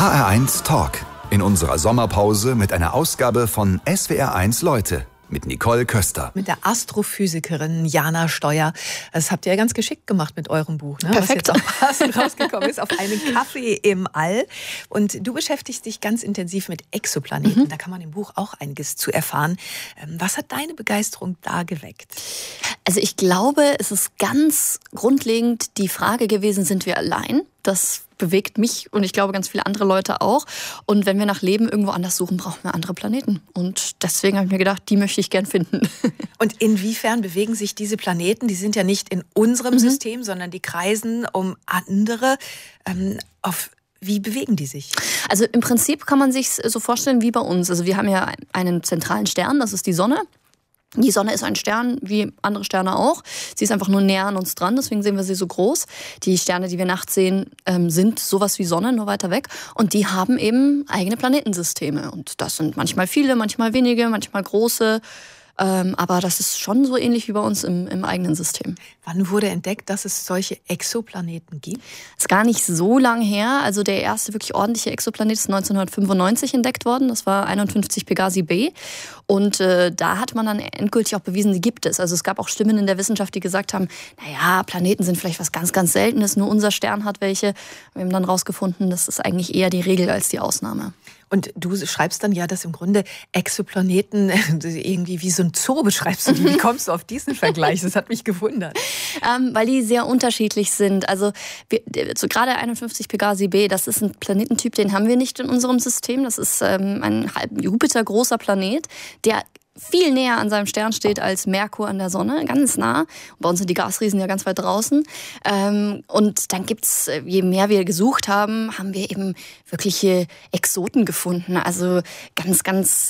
HR1 Talk. In unserer Sommerpause mit einer Ausgabe von SWR1 Leute mit Nicole Köster. Mit der Astrophysikerin Jana Steuer. Das habt ihr ja ganz geschickt gemacht mit eurem Buch, ne? Perfekt. Was jetzt auch passend rausgekommen ist, auf einen Kaffee im All. Und du beschäftigst dich ganz intensiv mit Exoplaneten. Da kann man im Buch auch einiges zu erfahren. Was hat deine Begeisterung da geweckt? Also ich glaube, es ist ganz grundlegend die Frage gewesen, sind wir allein? Das bewegt mich und ich glaube ganz viele andere Leute auch. Und wenn wir nach Leben irgendwo anders suchen, brauchen wir andere Planeten. Und deswegen habe ich mir gedacht, die möchte ich gern finden. Und inwiefern bewegen sich diese Planeten? Die sind ja nicht in unserem System, sondern die kreisen um andere. Wie bewegen die sich? Also im Prinzip kann man sich so vorstellen wie bei uns. Also wir haben ja einen zentralen Stern, das ist die Sonne. Die Sonne ist ein Stern, wie andere Sterne auch. Sie ist einfach nur näher an uns dran, deswegen sehen wir sie so groß. Die Sterne, die wir nachts sehen, sind sowas wie Sonne, nur weiter weg. Und die haben eben eigene Planetensysteme. Und das sind manchmal viele, manchmal wenige, manchmal große. Aber das ist schon so ähnlich wie bei uns im eigenen System. Wann wurde entdeckt, dass es solche Exoplaneten gibt? Ist gar nicht so lang her. Also der erste wirklich ordentliche Exoplanet ist 1995 entdeckt worden. Das war 51 Pegasi b. Und da hat man dann endgültig auch bewiesen, die gibt es. Also es gab auch Stimmen in der Wissenschaft, die gesagt haben, naja, Planeten sind vielleicht was ganz, ganz Seltenes. Nur unser Stern hat welche. Wir haben dann rausgefunden, das ist eigentlich eher die Regel als die Ausnahme. Und du schreibst dann ja, dass im Grunde Exoplaneten irgendwie wie so ein Zoo beschreibst du die. Wie kommst du auf diesen Vergleich? Das hat mich gewundert. Weil die sehr unterschiedlich sind. Also so gerade 51 Pegasi b, das ist ein Planetentyp, den haben wir nicht in unserem System. Das ist ein halb Jupiter großer Planet, der viel näher an seinem Stern steht als Merkur an der Sonne, ganz nah. Bei uns sind die Gasriesen ja ganz weit draußen. Und dann gibt's, je mehr wir gesucht haben, haben wir eben wirkliche Exoten gefunden. Also ganz,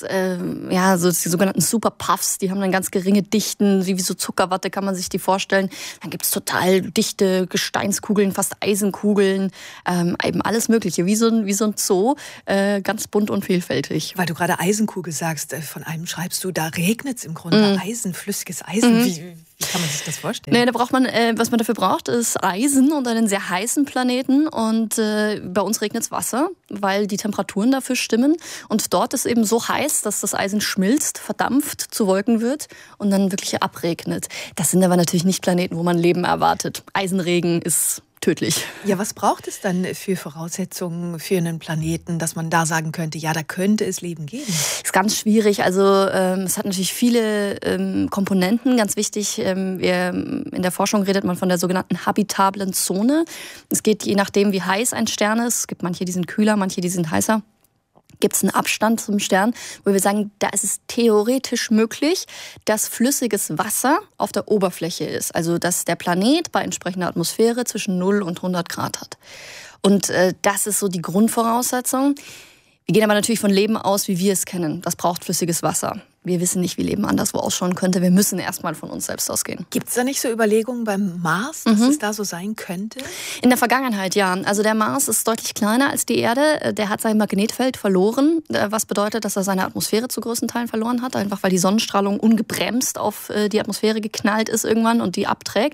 so die sogenannten Superpuffs, die haben dann ganz geringe Dichten, wie so Zuckerwatte kann man sich die vorstellen. Dann gibt's total dichte Gesteinskugeln, fast Eisenkugeln, eben alles Mögliche, wie so ein Zoo, ganz bunt und vielfältig. Weil du gerade Eisenkugel sagst, von einem schreibst du, da regnet es im Grunde Eisen, flüssiges Eisen. Wie kann man sich das vorstellen? Nee, da braucht man, was man dafür braucht, ist Eisen und einen sehr heißen Planeten. Und bei uns regnet es Wasser, weil die Temperaturen dafür stimmen. Und dort ist eben so heiß, dass das Eisen schmilzt, verdampft, zu Wolken wird und dann wirklich abregnet. Das sind aber natürlich nicht Planeten, wo man Leben erwartet. Eisenregen ist tödlich. Ja, was braucht es dann für Voraussetzungen für einen Planeten, dass man da sagen könnte, ja, da könnte es Leben geben? Ist ganz schwierig. Also es hat natürlich viele Komponenten. Ganz wichtig, in der Forschung redet man von der sogenannten habitablen Zone. Es geht je nachdem, wie heiß ein Stern ist. Es gibt manche, die sind kühler, manche, die sind heißer. Gibt es einen Abstand zum Stern, wo wir sagen, da ist es theoretisch möglich, dass flüssiges Wasser auf der Oberfläche ist. Also dass der Planet bei entsprechender Atmosphäre zwischen 0 und 100 Grad hat. Und das ist so die Grundvoraussetzung. Wir gehen aber natürlich von Leben aus, wie wir es kennen. Das braucht flüssiges Wasser. Wir wissen nicht, wie Leben anderswo ausschauen könnte. Wir müssen erstmal von uns selbst ausgehen. Gibt es da nicht so Überlegungen beim Mars, dass es da so sein könnte? In der Vergangenheit, ja. Also der Mars ist deutlich kleiner als die Erde. Der hat sein Magnetfeld verloren, was bedeutet, dass er seine Atmosphäre zu größten Teilen verloren hat. Einfach weil die Sonnenstrahlung ungebremst auf die Atmosphäre geknallt ist irgendwann und die abträgt.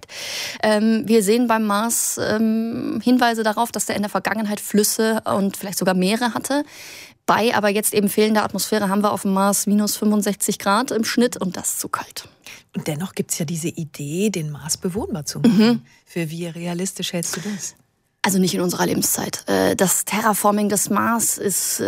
Wir sehen beim Mars Hinweise darauf, dass der in der Vergangenheit Flüsse und vielleicht sogar Meere hatte. Bei aber jetzt eben fehlender Atmosphäre haben wir auf dem Mars minus 65 Grad im Schnitt und das ist zu kalt. Und dennoch gibt es ja diese Idee, den Mars bewohnbar zu machen. Für wie realistisch hältst du das? Also nicht in unserer Lebenszeit. Das Terraforming des Mars ist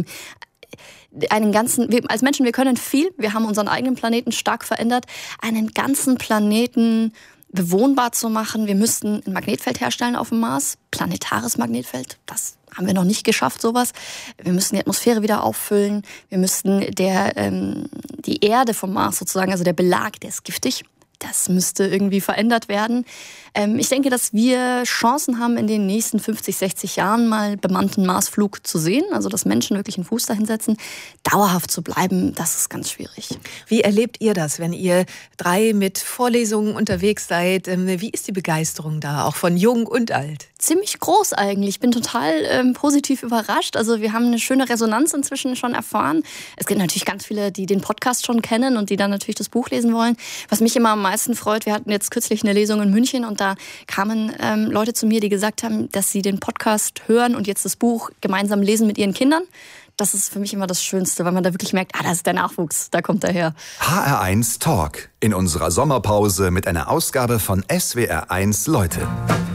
als Menschen, wir können viel. Wir haben unseren eigenen Planeten stark verändert. Einen ganzen Planeten bewohnbar zu machen. Wir müssten ein Magnetfeld herstellen auf dem Mars. Planetares Magnetfeld. Das haben wir noch nicht geschafft, sowas. Wir müssen die Atmosphäre wieder auffüllen. Wir müssten die Erde vom Mars sozusagen, also der Belag, der ist giftig. Das müsste irgendwie verändert werden. Ich denke, dass wir Chancen haben, in den nächsten 50, 60 Jahren mal bemannten Marsflug zu sehen. Also, dass Menschen wirklich einen Fuß dahin setzen. Dauerhaft zu bleiben, das ist ganz schwierig. Wie erlebt ihr das, wenn ihr 3 mit Vorlesungen unterwegs seid? Wie ist die Begeisterung da, auch von jung und alt? Ziemlich groß eigentlich. Ich bin total positiv überrascht. Also wir haben eine schöne Resonanz inzwischen schon erfahren. Es gibt natürlich ganz viele, die den Podcast schon kennen und die dann natürlich das Buch lesen wollen. Was mich immer am meisten freut, wir hatten jetzt kürzlich eine Lesung in München und da kamen Leute zu mir, die gesagt haben, dass sie den Podcast hören und jetzt das Buch gemeinsam lesen mit ihren Kindern. Das ist für mich immer das Schönste, weil man da wirklich merkt, das ist der Nachwuchs, da kommt er her. HR1 Talk in unserer Sommerpause mit einer Ausgabe von SWR1 Leute.